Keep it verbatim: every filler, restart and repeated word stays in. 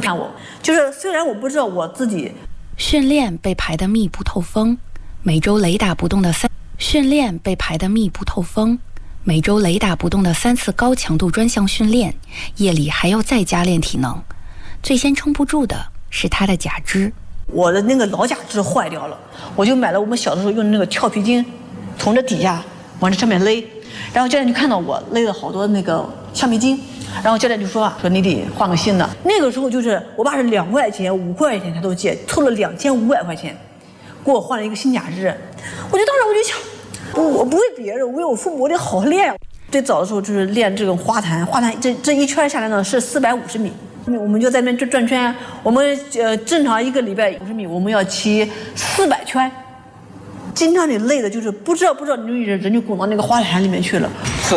看我，就是虽然我不知道我自己训练被排得密不透风，每周雷打不动的三训练被排得密不透风，每周雷打不动的三次高强度专项训练，夜里还要再加练体能。最先撑不住的是他的假肢， 我的那个老假肢坏掉了，我就买了我们小的时候用的那个跳皮筋，从这底下往这上面勒，然后教练就看到我勒了好多那个橡皮筋，然后教练就说啊，说你得换个新的。那个时候就是我爸是两块钱、五块钱他都借，凑了两千五百块钱，给我换了一个新假肢。我就当时我就想，我不为别人，我为我父母，我得好好练。最早的时候就是练这种花坛，花坛这这一圈下来呢是四百五十米。我们就在那边转圈，我们呃正常一个礼拜五十米，我们要骑四百圈，经常你累的就是不知道不知道，你人人就滚到那个花坛里面去了。 四